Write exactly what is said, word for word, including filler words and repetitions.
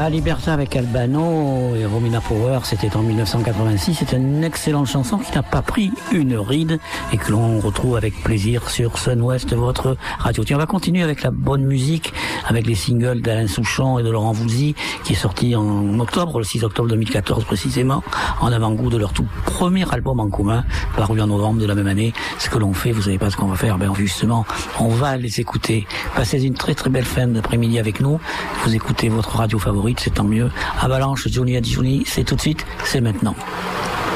La Libertà avec Albano et Romina Power, c'était en dix-neuf cent quatre-vingt-six. C'est une excellente chanson qui n'a pas pris une ride et que l'on retrouve avec plaisir sur Sun West, votre radio. Tiens, on va continuer avec la bonne musique, avec les singles d'Alain Souchon et de Laurent Voulzy, qui est sorti en octobre, le six octobre deux mille quatorze précisément, en avant-goût de leur tout premier album en commun, paru en novembre de la même année. Ce que l'on fait, vous savez pas ce qu'on va faire, ben justement, on va les écouter. Passez une très très belle fin d'après-midi avec nous. Vous écoutez votre radio favorite, c'est tant mieux. Avalanche, Johnny Adjuni, c'est tout de suite, c'est maintenant.